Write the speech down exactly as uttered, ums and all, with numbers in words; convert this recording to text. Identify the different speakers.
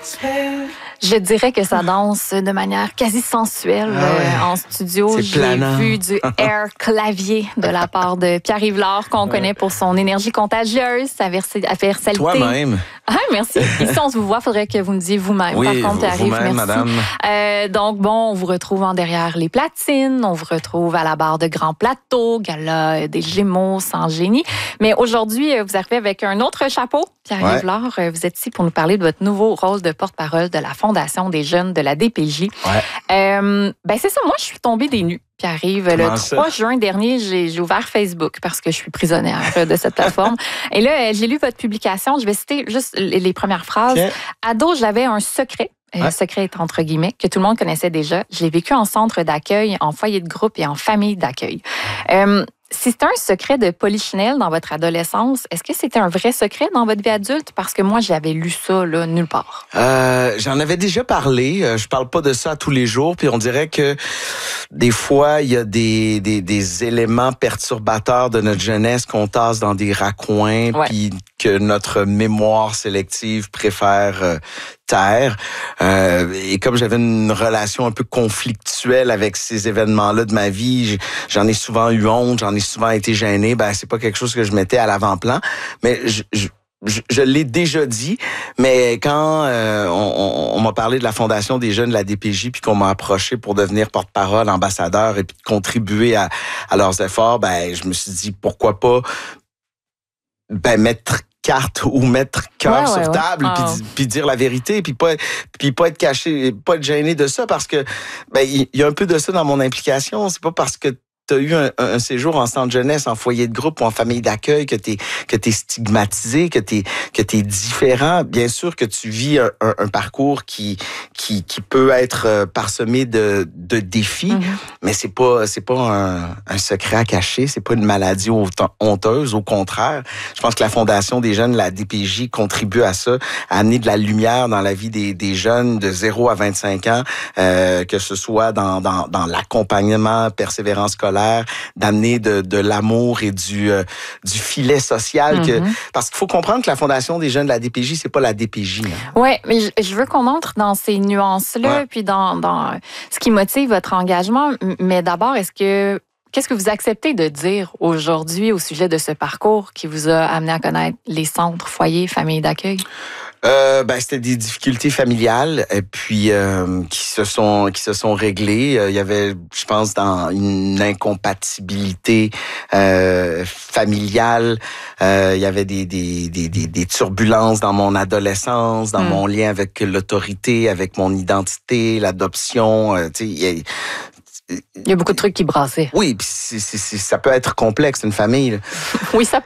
Speaker 1: Je dirais que ça danse de manière quasi sensuelle
Speaker 2: Ah ouais.
Speaker 1: euh, en studio.
Speaker 2: C'est
Speaker 1: J'ai
Speaker 2: planant.
Speaker 1: vu du air clavier de la part de Pierre-Yves Lard, qu'on connaît pour son énergie contagieuse, sa versi- versalité.
Speaker 2: Toi-même.
Speaker 1: Ah, merci. Ici, on se vous voit. Faudrait que vous me disiez vous-même.
Speaker 2: Oui,
Speaker 1: Par contre,
Speaker 2: vous-
Speaker 1: Pierre-Yves,
Speaker 2: vous-même,
Speaker 1: merci.
Speaker 2: madame.
Speaker 1: Euh, donc, bon, on vous retrouve en derrière les platines. On vous retrouve à la barre de Grand Plateau, Gala euh, des Gémeaux, sans génie. Mais aujourd'hui, euh, vous arrivez avec un autre chapeau. Pierre-Yves
Speaker 2: Ouais.
Speaker 1: Lard, euh, vous êtes ici pour nous parler de votre nouveau rôle de porte-parole de la Fondation des jeunes de la D P J.
Speaker 2: Ouais.
Speaker 1: Euh, ben c'est ça, moi, je suis tombée des nues. Pierre-Yves, le
Speaker 2: Comment ça?
Speaker 1: trois juin dernier, j'ai, j'ai ouvert Facebook parce que je suis prisonnière de cette plateforme. Et là, euh, j'ai lu votre publication. Je vais citer juste les, les premières phrases.
Speaker 2: Ok.
Speaker 1: Ado, j'avais un secret. Euh,
Speaker 2: Ouais.
Speaker 1: Secret est entre guillemets, que tout le monde connaissait déjà. Je l'ai vécu en centre d'accueil, en foyer de groupe et en famille d'accueil. Euh, si c'était un secret de polichinelle dans votre adolescence, est-ce que c'était un vrai secret dans votre vie adulte? Parce que moi, j'avais lu ça là, nulle part.
Speaker 2: Euh, j'en avais déjà parlé. Euh, Je parle pas de ça tous les jours. Puis on dirait que des fois, il y a des, des, des éléments perturbateurs de notre jeunesse qu'on tasse dans des raccoins,
Speaker 1: Ouais.
Speaker 2: puis que notre mémoire sélective préfère euh, taire. Euh, et comme j'avais une relation un peu conflictuelle avec ces événements-là de ma vie, j- j'en ai souvent eu honte, j'en ai souvent été gêné. Ben c'est pas quelque chose que je mettais à l'avant-plan, mais je, je Je, je l'ai déjà dit, mais quand euh, on, on, on m'a parlé de la Fondation des jeunes de la D P J, puis qu'on m'a approché pour devenir porte-parole, ambassadeur, et puis de contribuer à, à leurs efforts, ben je me suis dit pourquoi pas ben mettre carte ou mettre cœur
Speaker 1: Ouais,
Speaker 2: sur
Speaker 1: ouais, ouais.
Speaker 2: table, puis,
Speaker 1: Ah.
Speaker 2: di- puis dire la vérité, puis pas puis pas être caché, pas être gêné de ça, parce que ben il y, y a un peu de ça dans mon implication. C'est pas parce que tu as eu un, un séjour en centre jeunesse, en foyer de groupe ou en famille d'accueil, que tu es que t'es stigmatisé, que tu es que tu es différent. Bien sûr que tu vis un, un, un parcours qui qui qui peut être euh, parsemé de de défis,
Speaker 1: Mm-hmm.
Speaker 2: mais c'est pas c'est pas un, un secret à cacher, c'est pas une maladie honteuse, au contraire. Je pense que la Fondation des jeunes, la D P J, contribue à ça, à amener de la lumière dans la vie des des jeunes de zéro à vingt-cinq ans, euh, que ce soit dans dans dans l'accompagnement, persévérance scolaire, d'amener de, de l'amour et du euh, du filet social.
Speaker 1: Mm-hmm.
Speaker 2: Que, parce qu'il faut comprendre que la Fondation des jeunes de la D P J, c'est pas la D P J. Hein.
Speaker 1: Oui, mais je, je veux qu'on entre dans ces nuances-là,
Speaker 2: Ouais.
Speaker 1: puis dans, dans ce qui motive votre engagement. M- Mais d'abord, est-ce que qu'est-ce que vous acceptez de dire aujourd'hui au sujet de ce parcours qui vous a amené à connaître les centres, foyers, familles d'accueil?
Speaker 2: Euh, ben c'était des difficultés familiales et puis euh, qui se sont qui se sont réglées. Euh, il y avait, je pense, dans une incompatibilité euh, familiale. Euh, il y avait des des, des des des turbulences dans mon adolescence, dans
Speaker 1: Mm.
Speaker 2: mon lien avec l'autorité, avec mon identité, l'adoption. Euh, tu sais, il y a-
Speaker 1: Il y a beaucoup de trucs qui brassaient.
Speaker 2: oui, puis c'est, c'est, c'est- ça peut être complexe une famille. Là.
Speaker 1: Oui, ça